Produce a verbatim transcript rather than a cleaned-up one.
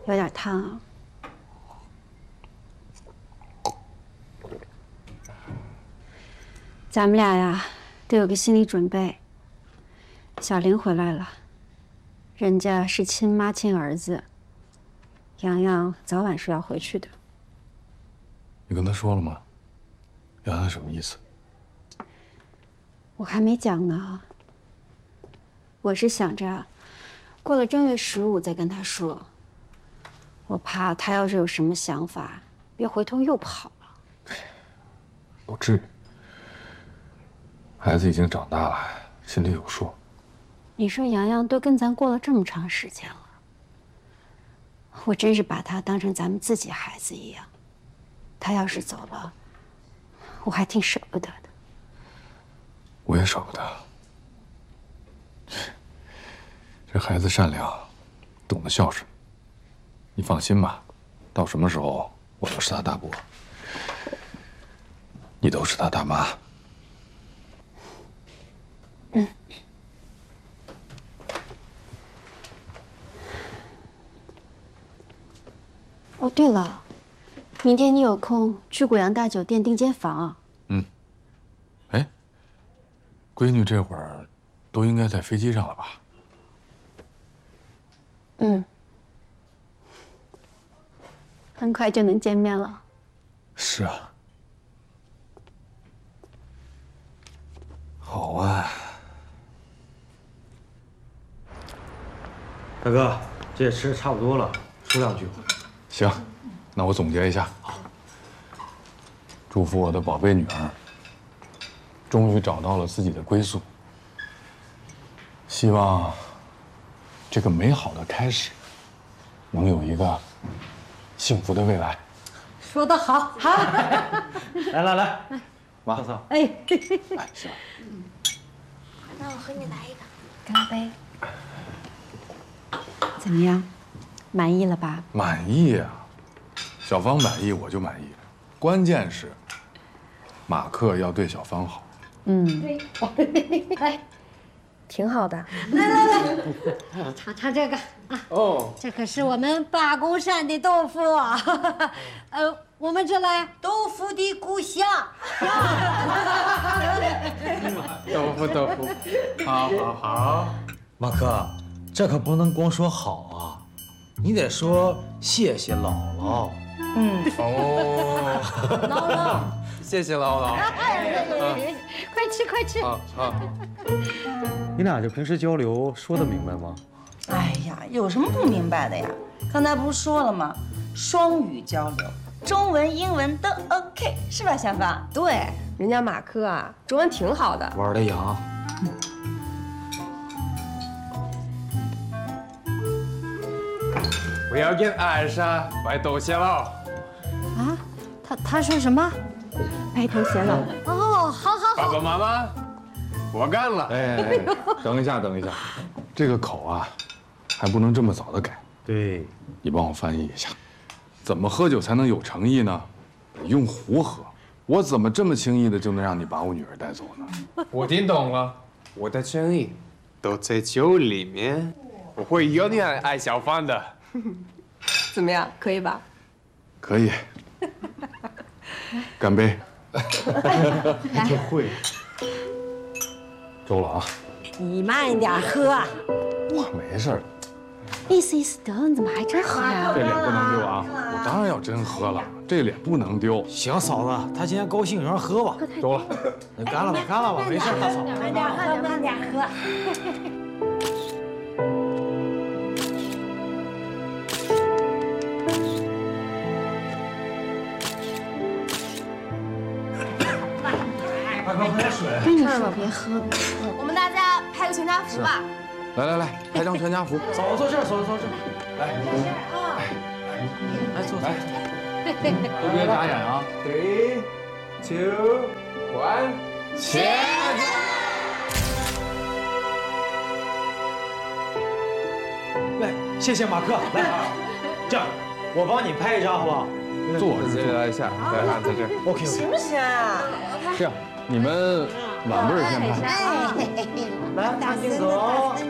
有点烫啊。咱们俩呀，得有个心理准备。小玲回来了，人家是亲妈亲儿子，洋洋早晚是要回去的。 你跟他说了吗？洋洋什么意思？ 我还没讲呢。我是想着，过了正月十五再跟他说。我怕他要是有什么想法，别回头又跑了。 不至于。孩子已经长大了，心里有数。 你说洋洋都跟咱过了这么长时间了，我真是把他当成咱们自己孩子一样。他要是走了，我还挺舍不得的。 我也舍不得。这孩子善良，懂得孝顺。你放心吧，到什么时候我都是他大伯，你都是他大妈。 嗯。哦，对了，明天你有空去古阳大酒店订间房啊？ 嗯。哎，闺女这会儿都应该在飞机上了吧？ 嗯。很快就能见面了。 是啊。好啊。 大哥，这也吃的差不多了，说两句话。 行，那我总结一下。好。祝福我的宝贝女儿，终于找到了自己的归宿。希望这个美好的开始，能有一个幸福的未来。 说得好，好。 来来来， 妈， 哎， 哎，行。 那我和你来一个， 干杯。怎么样，满意了吧？ 满意呀，小芳满意我就满意，关键是马克要对小芳好。 嗯， 对，来， 挺好的。 来来来，尝尝这个啊。哦，这可是我们八公山的豆腐啊，呃，我们这来豆腐的故乡。 豆腐豆腐，好好好。 马克，这可不能光说好啊，你得说谢谢姥姥。 嗯。 哦。 姥姥， 谢谢姥姥。 快吃快吃。 啊啊。 你俩这平时交流说得明白吗？ 哎呀，有什么不明白的呀？刚才不是说了吗？双语交流，中文、英文都 OK， 是吧，小芳？ 对，人家马克啊，中文挺好的。 玩的洋。 不要跟艾莎白头偕老。 啊，他他说什么？ 白头偕老。 哦，好好好。 爸爸妈妈，我干了。 哎，等一下，等一下，这个口啊，还不能这么早的改。 对， 你帮我翻译一下，怎么喝酒才能有诚意呢？用壶喝。我怎么这么轻易的就能让你把我女儿带走呢？ 我听懂了，我的诚意都在酒里面，我会永远爱小芳的。 怎么样，可以吧？ 可以。干杯！ 真会。 周了啊！ 你慢一点喝。 哇，没事儿。 意思意思得了，你怎么还真喝呀？ 这脸不能丢啊！我当然要真喝了，这脸不能丢。 行，嫂子，他今天高兴，让他喝吧。 周了， 你干了吧，干了吧，没事，大嫂。 慢点喝，慢点喝。 快快喝点水。 跟你说别喝。 我们大家拍个全家福吧。 来来来，拍张全家福。 嫂子坐这儿，嫂子坐这儿。来，来坐，来， 都别眨眼啊 ！Three, two, one， 切！ 来，谢谢马克。来，这样，我帮你拍一张，好不好？ 坐这个来一下，来看在这。 OK OK。 行不行啊？ 这样，你们晚辈儿先拍。 来，大镜头。